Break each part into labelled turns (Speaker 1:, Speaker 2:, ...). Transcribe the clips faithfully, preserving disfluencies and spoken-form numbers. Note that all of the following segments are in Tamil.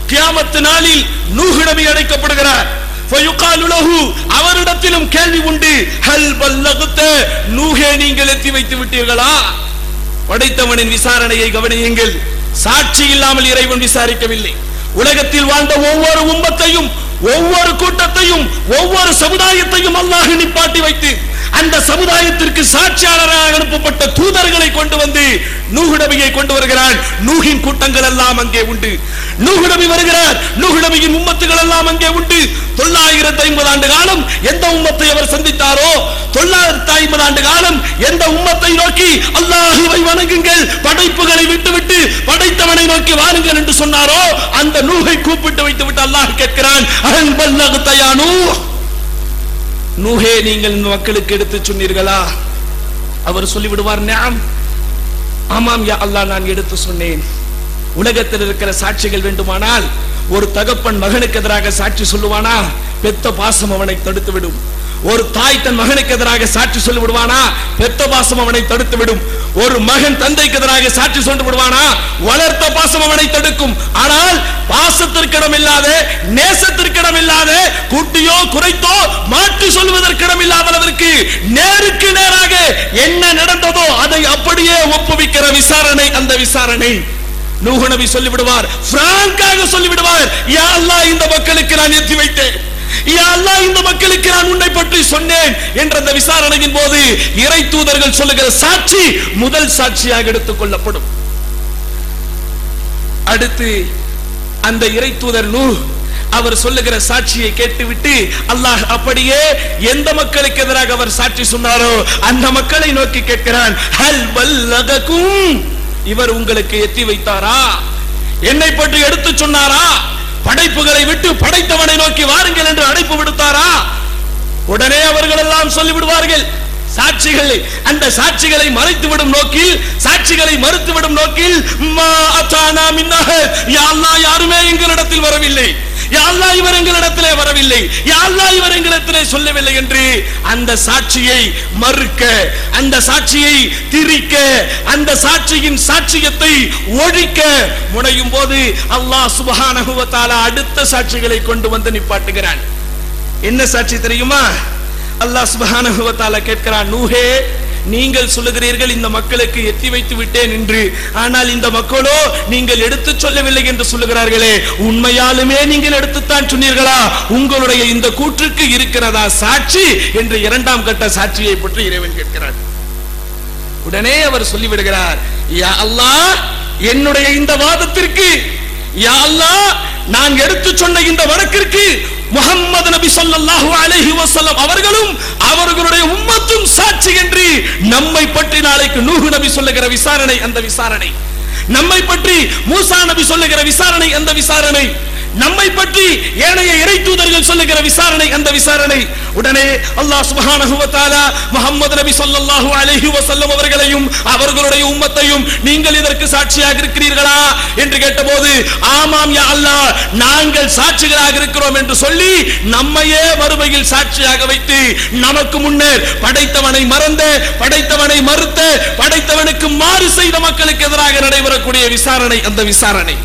Speaker 1: கியாமத் நாளில் நூஹ் நபி அழைக்கப்படுகிறார். அவரிடத்திலும் கேள்வி உண்டு, ஹல் பல்லகுத, நூஹே நீங்கள் எத்தி வைத்து விட்டீர்களா? படைத்தவனின் விசாரணையை கவனியுங்கள். சாட்சி இல்லாமல் இறைவன் விசாரிக்கவில்லை. உலகத்தில் வாழ்ந்த ஒவ்வொரு உம்மத்தையும், ஒவ்வொரு கூட்டத்தையும், ஒவ்வொரு சமுதாயத்தையும் அல்லாஹ் நிப்பாட்டி வைத்து அந்த சமுதாயத்திற்கு சாட்சியாளராக அனுப்பப்பட்ட தூதர்களை கொண்டு வந்து நூஹ் நபியை கொண்டு வருகிறார். நூஹின் கூட்டங்கள் எல்லாம் அங்கே உண்டு. நூஹ் நபி வருகிறார். நூஹ் நபியின் உம்மத்துகள் எல்லாம் அங்கே உண்டு. தொள்ளாயிரத்தி ஐம்பது ஆண்டு காலம் எந்த உம்மத்தை அவர் சந்தித்தாரோ, தொள்ளாயிரத்தி ஐம்பது ஆண்டு காலம் எந்த உம்மத்தை நோக்கி அல்லாஹுவை வணங்குங்கள், படைப்புகளை விட்டுவிட்டு படைத்தவனை நோக்கி வாருங்கள் என்று சொன்னாரோ, அந்த நூஹை கூப்பிட்டு வைத்து விட்டு அல்லாஹ் கேட்கிறான், அல் பல்லகுத யா நூஹ், நூஹே நீங்கள் இந்த மக்களுக்கு எடுத்து சொன்னீர்களா? அவர் சொல்லிவிடுவார், நஅம், ஆமாம் யா அல்லாஹ், நான் எடுத்து சொன்னேன். உலகத்தில் இருக்கிற சாட்சிகள் வேண்டுமானால் ஒரு தகப்பன் மகனுக்கு எதிராக சாட்சி சொல்லுவானா? பெத்த பாசம் அவனை தடுத்து விடும். ஒரு தாய் தன் மகனுக்கு எதிராக சாட்சி சொல்லி விடுவானா? பெத்த பாசம் அவனை தடுத்து விடும். ஒரு மகன் தந்தைக்கு எதிராக சாட்சி சொல்லி விடுவானா? வளர்த்த பாசம் அவனை தடுக்கும். ஆனால் பாசத்திற்கிடம் இல்லாத, நேசத்திற்கிடம் இல்லாத, கூட்டியோ குறைத்தோ மாற்றி சொல்வதற்கிடம் இல்லாதவருக்கு நேருக்கு நேராக என்ன நடந்ததோ அதை அப்படியே ஒப்புவிக்கிற விசாரணை அந்த விசாரணை. நூஹ் நபி சொல்லி விடுவார், பிராங்காக சொல்லி விடுவார், யா அல்லாஹ் இந்த மக்களுக்கு நான் எத்தி வைத்தேன், யா அல்லாஹ் இந்த மக்களுக்கு நான் உன்னை பற்றி சொன்னேன் என்ற அந்த விசாரணையின் போது இறை தூதர்கள் சொல்லுகிற சாட்சி முதல் சாட்சியாக எடுத்துக் கொள்ளப்படும். அடுத்து அந்த இறை தூதர் நூஹ் அவர் சொல்லுகிற சாட்சியை கேட்டுவிட்டு அல்லாஹ் அப்படியே எந்த மக்களுக்கு எதிராக அவர் சாட்சி சொன்னாரோ அந்த மக்களை நோக்கி கேட்கிறான், ஹல் பல்லககும், இவர் உங்களுக்கு எத்தி வைத்தாரா? என்னை பற்றி எடுத்து சொன்னாரா? படைப்புகளை விட்டு படைத்தவனை நோக்கி வாருங்கள் என்று அழைப்பு விடுத்தாரா? உடனே அவர்கள் எல்லாம் சொல்லிவிடுவார்கள் சாட்சிகளை. அந்த சாட்சிகளை மறைத்துவிடும் நோக்கில், சாட்சிகளை மறுத்துவிடும் நோக்கில், மா அதானா மின்னஹ, யா அல்லாஹ் யாருமே எங்களிடத்தில் வரவில்லை, யா அல்லாஹ் இவர் எங்களிடத்திலே வரவில்லை, யா அல்லாஹ் இவர் எங்களிடத்திலே சொல்லவில்லை என்று அந்த சாட்சியை மறுக்க, அந்த சாட்சியை திரிக்க, அந்த சாட்சியின் சாட்சியத்தை ஒழிக்க முனையும் போது அல்லாஹ் சுப்ஹானஹு வ தஆலா அடுத்த சாட்சிகளை கொண்டு வந்து நிப்பாட்டுகிறான். என்ன சாட்சி தெரியுமா? அல்லாஹ் சுப்ஹானஹு வ தஆலா கேட்கிறான், நூஹே நீங்கள் சொல்லுகிறீர்கள் இந்த மக்களுக்கு எத்தி வைத்து விட்டேன் என்று, ஆனால் இந்த மக்களோ நீங்கள் எடுத்து சொல்லவில்லை என்று சொல்லுகிறார்களே, உண்மையாலுமே நீங்கள் எடுத்துத்தான் சொன்னீர்களா? உங்களுடைய இந்த கூற்றுக்கு இருக்கிறதா சாட்சி என்று இரண்டாம் கட்ட சாட்சியை பற்றி இறைவன் கேட்கிறார். உடனே அவர் சொல்லிவிடுகிறார், யா அல்லாஹ் என்னுடைய இந்த வாதத்திற்கு, யா அல்லாஹ் நான் எடுத்து சொன்ன இந்த வழக்கிற்கு முஹம்மது நபி ஸல்லல்லாஹு அலைஹி வஸல்லம் அவர்களும் அவர்களுடைய உம்மத்தும் சாட்சி என்று நம்மை பற்றி நாளைக்கு நூஹ் நபி சொல்லுகிற விசாரணை அந்த விசாரணை, நம்மை பற்றி மூசா நபி சொல்லுகிற விசாரணை அந்த விசாரணை, நம்மை பற்றி ஏனைய இறை தூதர்கள் சொல்லுகிற விசாரணை அந்த விசாரணை. உடனே அல்லாஹ் சுப்ஹானஹு வ தஆலா முஹம்மது நபி ஸல்லல்லாஹு அலைஹி வஸல்லம் அவர்களையும் அவர்களுடைய உம்மத்தையும் நீங்கள் இதற்கு சாட்சியாக இருக்கிறீர்களா என்று கேட்டபோது, ஆமாம் யா அல்லாஹ் நாங்கள் சாட்சிகளாக இருக்கிறோம் என்று சொல்லி நம்மையே மறுமையில் சாட்சியாக வைத்து நமக்கு முன்னர் படைத்தவனை மறந்த, படைத்தவனை மறுத்த, படைத்தவனுக்கு மாறு செய்த மக்களுக்கு எதிராக நடைபெறக்கூடிய விசாரணை அந்த விசாரணை.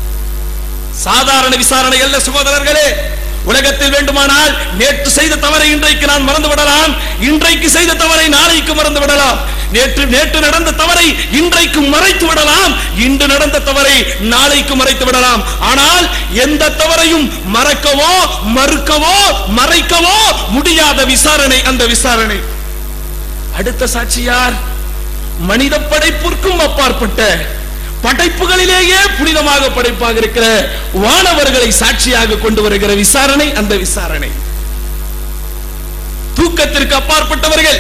Speaker 1: சாதாரண விசாரணை அல்ல சகோதரர்களே. உலகத்தில் வேண்டுமானால் நேற்று செய்த தவறை இன்றைக்கு நான் மறந்து விடலாம், இன்றைக்கு செய்த தவறை நாளைக்கு மறந்து விடலாம், நேற்று நேற்று நடந்த தவறை இன்றைக்கு மறைத்து விடலாம், இன்று நடந்த தவறை நாளைக்கு மறைத்து விடலாம். ஆனால் எந்த தவறையும் மறக்கவோ மறுக்கவோ மறைக்கவோ முடியாத விசாரணை அந்த விசாரணை. அடுத்த சாட்சி யார்? மனித படைப்பிற்கும் அப்பாற்பட்ட, படைப்புகளிலேயே புனிதமாக படைப்பாக இருக்கிற வானவர்களை சாட்சியாக கொண்டு வருகிற விசாரணை அந்த விசாரணை. தூக்கத்திற்கு அப்பாற்பட்டவர்கள்,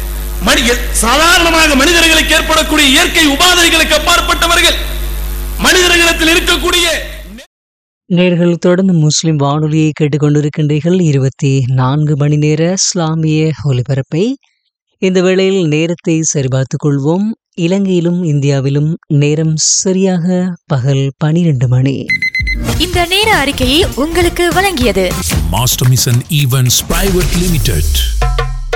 Speaker 1: சாதாரணமாக மனிதர்களுக்கு ஏற்படக்கூடிய இயற்கை உபாதைகளுக்கு அப்பாற்பட்டவர்கள், மனிதர்களிடத்தில் இருக்கக்கூடிய.
Speaker 2: நேர்கள் தொடர்ந்து முஸ்லிம் வானொலியை கேட்டுக்கொண்டிருக்கின்றீர்கள். இருபத்தி நான்கு மணி நேர இஸ்லாமிய ஒலிபரப்பை. இந்த வேளையில் நேரத்தை சரிபார்த்துக் கொள்வோம். இலங்கையிலும் இந்தியாவிலும் நேரம் சரியாக பகல் பனிரெண்டு மணி.
Speaker 3: இந்த நேர அறிக்கையை உங்களுக்கு வழங்கியது
Speaker 4: master mission events private limited.